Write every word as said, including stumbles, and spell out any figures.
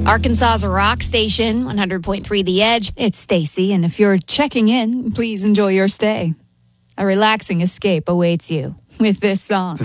Arkansas's rock station, one hundred point three The Edge. It's Stacy, and if you're checking in, please enjoy your stay. A relaxing escape awaits you with this song.